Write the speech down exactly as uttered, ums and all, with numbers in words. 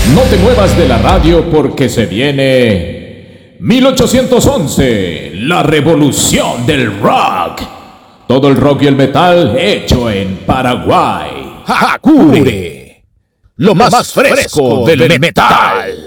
No te muevas de la radio porque se viene mil ochocientos once, la revolución del rock. Todo el rock y el metal hecho en Paraguay. Hakure, lo más, más fresco, fresco del, del metal. metal.